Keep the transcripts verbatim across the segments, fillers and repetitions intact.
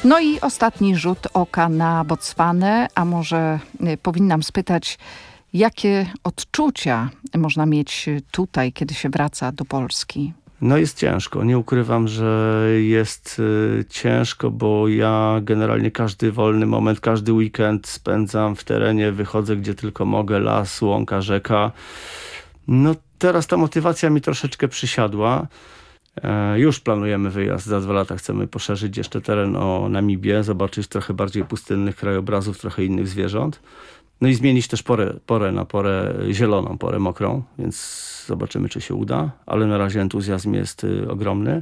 No i ostatni rzut oka na Botswanę, a może y, powinnam spytać, jakie odczucia można mieć tutaj, kiedy się wraca do Polski? No jest ciężko. Nie ukrywam, że jest y, ciężko, bo ja generalnie każdy wolny moment, każdy weekend spędzam w terenie, wychodzę gdzie tylko mogę, las, łąka, rzeka. No teraz ta motywacja mi troszeczkę przysiadła. E, już planujemy wyjazd. Za dwa lata chcemy poszerzyć jeszcze teren o Namibię, zobaczyć trochę bardziej pustynnych krajobrazów, trochę innych zwierząt. No i zmienić też porę, porę na porę zieloną, porę mokrą, więc zobaczymy, czy się uda, ale na razie entuzjazm jest y, ogromny.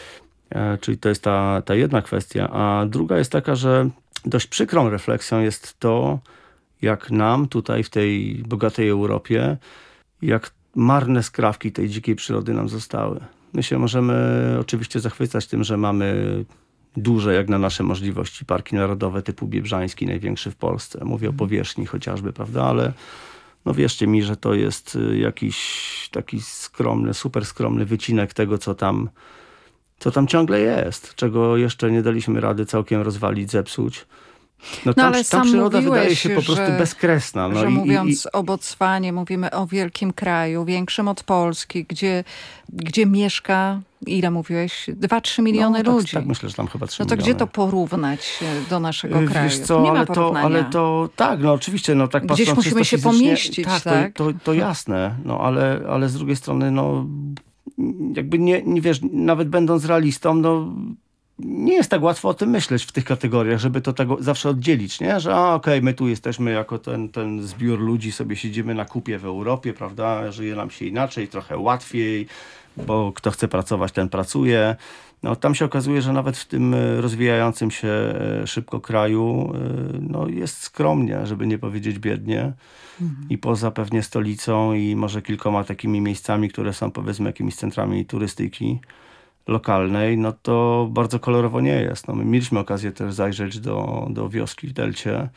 E, czyli to jest ta, ta jedna kwestia. A druga jest taka, że dość przykrą refleksją jest to, jak nam tutaj w tej bogatej Europie, jak marne skrawki tej dzikiej przyrody nam zostały. My się możemy oczywiście zachwycać tym, że mamy duże, jak na nasze możliwości, parki narodowe typu Biebrzański, największy w Polsce. Mówię o powierzchni chociażby, prawda, ale no wierzcie mi, że to jest jakiś taki skromny, super skromny wycinek tego, co tam, co tam ciągle jest, czego jeszcze nie daliśmy rady całkiem rozwalić, zepsuć. No, tam, ale tam przyroda mówiłeś, wydaje się po prostu że, bezkresna. No że i, mówiąc i, o Botswanie, mówimy o wielkim kraju, większym od Polski, gdzie, gdzie mieszka, ile mówiłeś? dwa trzy miliony no, ludzi. Tak, tak myślę, że tam chyba trzy No to miliony. gdzie to porównać do naszego Wiesz kraju? co, Nie ma ale, to, porównania. ale to tak, no oczywiście, no tak Gdzieś patrząc musimy czysto się fizycznie, pomieścić, tak? tak? To, to, to jasne, no ale, ale z drugiej strony, no jakby nie, nie wiesz, nawet będąc realistą, no nie jest tak łatwo o tym myśleć w tych kategoriach, żeby to tego zawsze oddzielić, nie? Że a okej, okay, my tu jesteśmy jako ten, ten zbiór ludzi, sobie siedzimy na kupie w Europie, prawda? Żyje nam się inaczej, trochę łatwiej, bo kto chce pracować, ten pracuje. No tam się okazuje, że nawet w tym rozwijającym się szybko kraju no, jest skromnie, żeby nie powiedzieć biednie. Mhm. I poza pewnie stolicą i może kilkoma takimi miejscami, które są powiedzmy jakimiś centrami turystyki lokalnej, no to bardzo kolorowo nie jest. No, my mieliśmy okazję też zajrzeć do, do wioski w Delcie.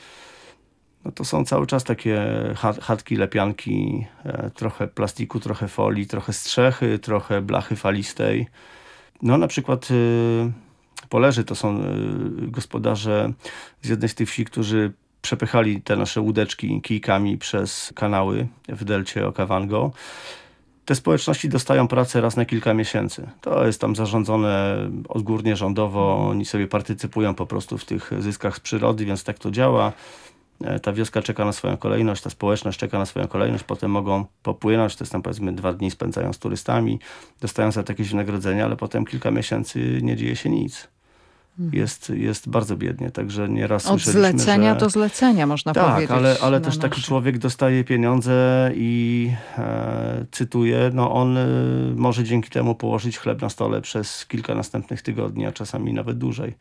No to są cały czas takie chat, chatki, lepianki, e, trochę plastiku, trochę folii, trochę strzechy, trochę blachy falistej. No na przykład y, Polerzy to są y, gospodarze z jednej z tych wsi, którzy przepychali te nasze łódeczki kijkami przez kanały w Delcie Okavango. Te społeczności dostają pracę raz na kilka miesięcy. To jest tam zarządzone odgórnie rządowo. Oni sobie partycypują po prostu w tych zyskach z przyrody, więc tak to działa. Ta wioska czeka na swoją kolejność, ta społeczność czeka na swoją kolejność, potem mogą popłynąć, to jest tam powiedzmy dwa dni spędzają z turystami, dostają za to jakieś wynagrodzenia, ale potem kilka miesięcy nie dzieje się nic. Jest, jest bardzo biednie, także nieraz Od słyszeliśmy, zlecenia że... do zlecenia, można tak, powiedzieć. Tak, ale, ale też nasze... taki człowiek dostaje pieniądze i e, cytuję, no on e, może dzięki temu położyć chleb na stole przez kilka następnych tygodni, a czasami nawet dłużej.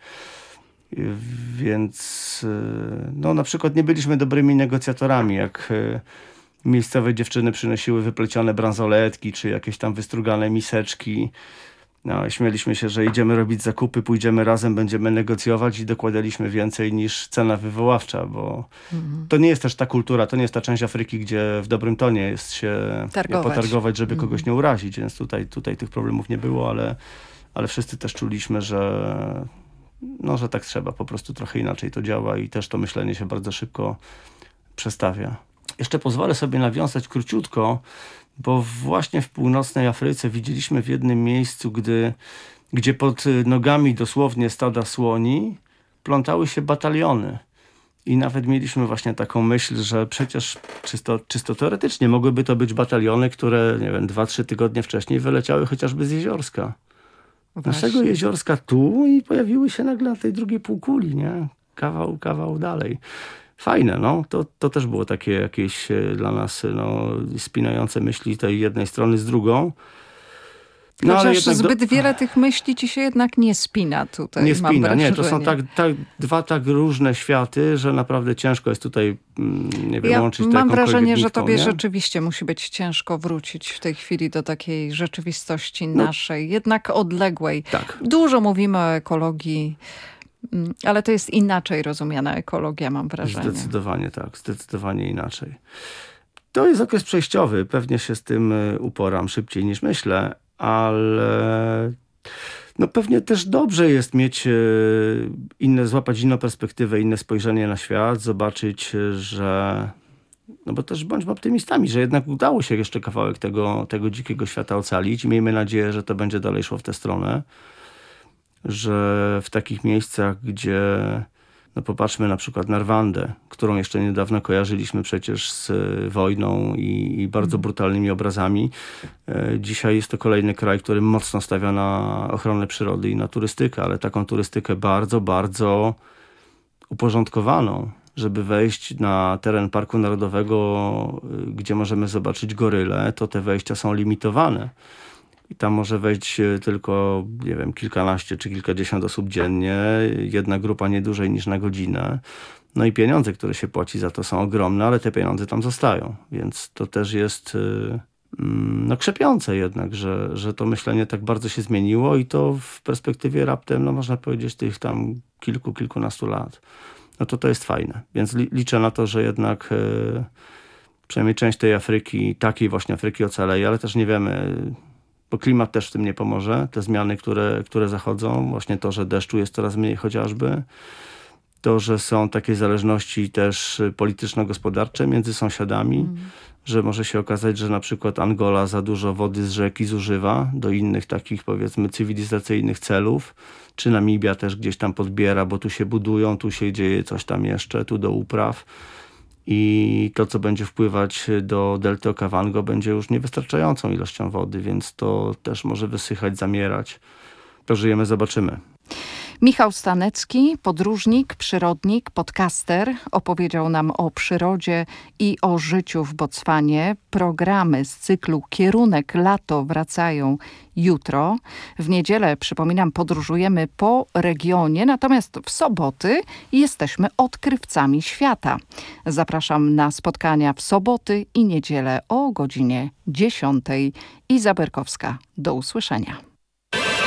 Więc no na przykład nie byliśmy dobrymi negocjatorami, jak miejscowe dziewczyny przynosiły wyplecione bransoletki, czy jakieś tam wystrugane miseczki. No, śmieliśmy się, że idziemy robić zakupy, pójdziemy razem, będziemy negocjować i dokładaliśmy więcej niż cena wywoławcza, bo mhm. to nie jest też ta kultura, to nie jest ta część Afryki, gdzie w dobrym tonie jest się targować. potargować, żeby mhm. kogoś nie urazić, więc tutaj, tutaj tych problemów nie było, ale, ale wszyscy też czuliśmy, że no, że tak trzeba, po prostu trochę inaczej to działa i też to myślenie się bardzo szybko przestawia. Jeszcze pozwolę sobie nawiązać króciutko, bo właśnie w północnej Afryce widzieliśmy w jednym miejscu, gdy, gdzie pod nogami dosłownie stada słoni plątały się bataliony. I nawet mieliśmy właśnie taką myśl, że przecież czysto, czysto teoretycznie mogłyby to być bataliony, które nie wiem, dwa, trzy tygodnie wcześniej wyleciały chociażby z Jeziorska. Właśnie. Naszego Jeziorska tu i pojawiły się nagle na tej drugiej półkuli, nie? Kawał, kawał dalej. Fajne, no. To, to też było takie jakieś dla nas no, spinające myśli tej jednej strony z drugą. No, chociaż ale zbyt do... wiele tych myśli ci się jednak nie spina tutaj. Nie spina, nie. To są tak, tak, dwa tak różne światy, że naprawdę ciężko jest tutaj nie wiem, ja łączyć to mam wrażenie, nitką, że tobie nie? rzeczywiście musi być ciężko wrócić w tej chwili do takiej rzeczywistości no, naszej, jednak odległej. Tak. Dużo mówimy o ekologii, ale to jest inaczej rozumiana ekologia, mam wrażenie. Zdecydowanie tak, zdecydowanie inaczej. To jest okres przejściowy, pewnie się z tym uporam szybciej niż myślę, ale No pewnie też dobrze jest mieć e, inne, złapać inną perspektywę, inne spojrzenie na świat, zobaczyć, e, że... No bo też bądźmy optymistami, że jednak udało się jeszcze kawałek tego, tego dzikiego świata ocalić i miejmy nadzieję, że to będzie dalej szło w tę stronę, że w takich miejscach, gdzie... No popatrzmy na przykład na Rwandę, którą jeszcze niedawno kojarzyliśmy przecież z wojną i, i bardzo brutalnymi obrazami. Dzisiaj jest to kolejny kraj, który mocno stawia na ochronę przyrody i na turystykę, ale taką turystykę bardzo, bardzo uporządkowaną, żeby wejść na teren Parku Narodowego, gdzie możemy zobaczyć goryle, to te wejścia są limitowane. I tam może wejść tylko, nie wiem, kilkanaście czy kilkadziesiąt osób dziennie, jedna grupa nie dłużej niż na godzinę. No i pieniądze, które się płaci za to, są ogromne, ale te pieniądze tam zostają. Więc to też jest no, krzepiące jednak, że, że to myślenie tak bardzo się zmieniło i to w perspektywie raptem, no można powiedzieć, tych tam kilku, kilkunastu lat. No to to jest fajne. Więc li, liczę na to, że jednak e, przynajmniej część tej Afryki, takiej właśnie Afryki ocaleje, ale też nie wiemy... Bo klimat też w tym nie pomoże. Te zmiany, które, które zachodzą, właśnie to, że deszczu jest coraz mniej chociażby, to, że są takie zależności też polityczno-gospodarcze między sąsiadami, mm. że może się okazać, że na przykład Angola za dużo wody z rzeki zużywa do innych takich, powiedzmy, cywilizacyjnych celów, czy Namibia też gdzieś tam podbiera, bo tu się budują, tu się dzieje coś tam jeszcze, tu do upraw. I to, co będzie wpływać do delty Okavango, będzie już niewystarczającą ilością wody, więc to też może wysychać, zamierać. Pożyjemy, zobaczymy. Michał Stanecki, podróżnik, przyrodnik, podcaster, opowiedział nam o przyrodzie i o życiu w Botswanie. Programy z cyklu Kierunek Lato wracają jutro. W niedzielę, przypominam, podróżujemy po regionie, natomiast w soboty jesteśmy odkrywcami świata. Zapraszam na spotkania w soboty i niedzielę o godzinie dziesiątej. Iza Berkowska. Do usłyszenia.